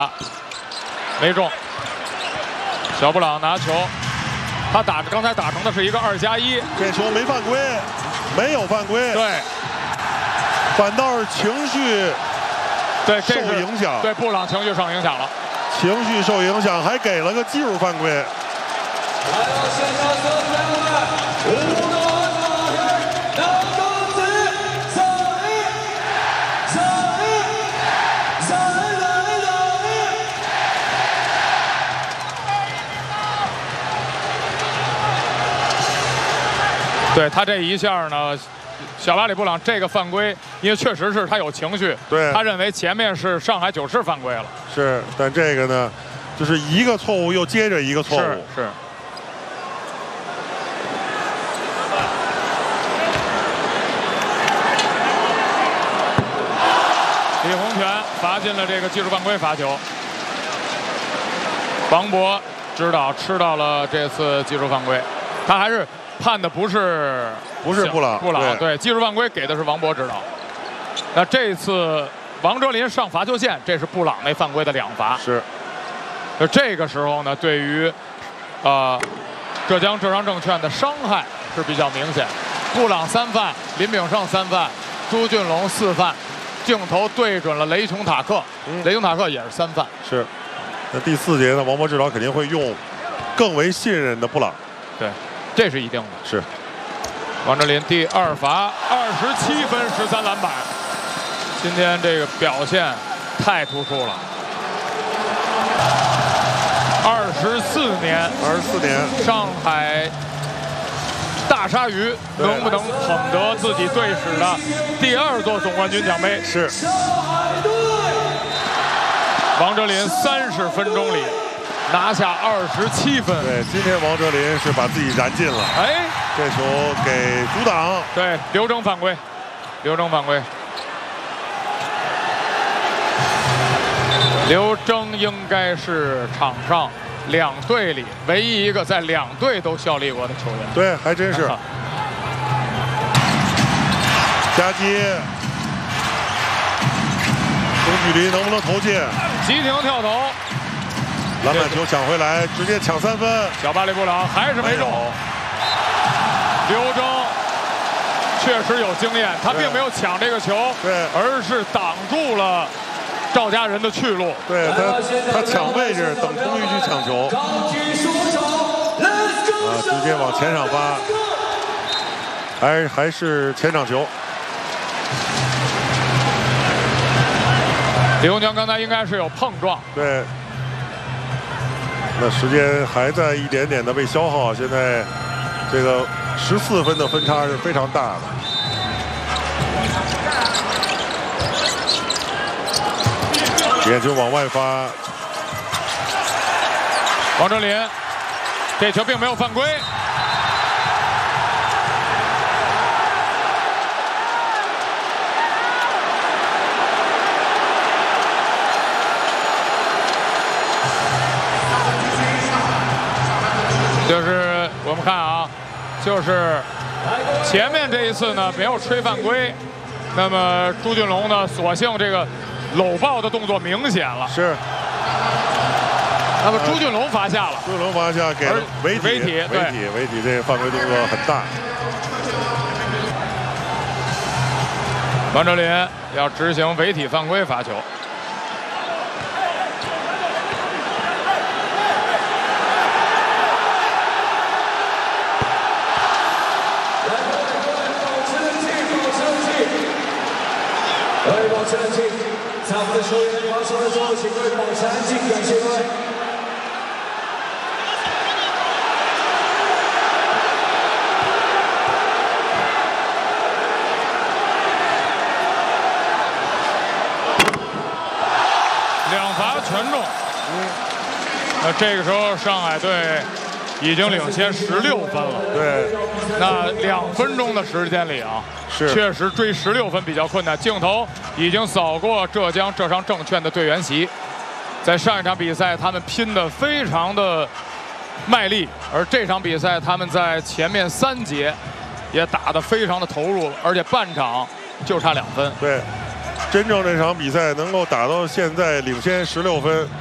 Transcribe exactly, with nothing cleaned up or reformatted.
啊，没中。小布朗拿球，他打刚才打成的是一个二加一， 这球没犯规，没有犯规。 对， 反倒是情绪对受影响。 对，布朗情绪受影响了， 情绪受影响，还给了个技术犯规。 对他这一下呢，小巴里布朗这个犯规，因为确实是他有情绪， 对， 他认为前面是上海九世犯规了， 是，但这个呢，就是一个错误又接着一个错误， 是是。李洪权罚进了这个技术犯规罚球，王博指导吃到了这次技术犯规，他还是。 判的不是不是布朗， 布朗对技术犯规给的是王博指导。那这次王哲林上罚球线，这是布朗那犯规的两罚。 是。 那这个时候呢，对于呃浙江浙商证券的伤害是比较明显。布朗三犯，林炳胜三犯，朱俊龙四犯，镜头对准了雷琼塔克，嗯、雷琼塔克也是三犯。 是。那第四节呢，王博指导肯定会用更为信任的布朗。 对。 这是一定的， 是王哲林第二罚，二十七分，十三篮板，今天这个表现太突出了。二十四年， 二十四年， 上海大鲨鱼能不能捧得自己队史的第二座总冠军奖杯？ 是。 王哲林三十分钟里。 拿下二十七分。 对，今天王哲林是把自己燃尽了。 哎， 这球给阻挡。 对，刘铮犯规，刘铮犯规。刘铮应该是场上两队里唯一一个在两队都效力过的球员。 对，还真是。夹击，中距离能不能投进？ 急停跳投。 篮板球抢回来，直接抢三分。 小巴里布朗还是没中。刘铮确实有经验，他并没有抢这个球， 对， 而是挡住了赵家人的去路。 对他，他抢位置，等空域去抢球。啊，直接往前场发，还还是前场球。 李洪权刚才应该是有碰撞。 对。 那时间还在一点点的被消耗，现在这个十四分的分差是非常大的。眼球往外发， 王哲林，这球并没有犯规。就是我们看啊，就是前面这一次呢没有吹犯规，那么朱俊龙呢，索性这个搂抱的动作明显了。 是。 那么朱俊龙罚下了， 朱俊龙罚下给了违体， 违体， 违体，违体，这个犯规动作很大。王哲林要执行违体犯规罚球。 各位保持冷静，在我们的球员发球的时候，请各位保持安静，感谢各位。 两罚全中。嗯。那这个时候上海队已经领先十六分了。 对。 那两分钟的时间里啊。 是确实追十六分比较困难。镜头已经扫过浙江浙商证券的队员席，在上一场比赛他们拼得非常的卖力，而这场比赛他们在前面三节也打得非常的投入，而且半场就差两分。 对， 真正这场比赛能够打到现在领先十六分，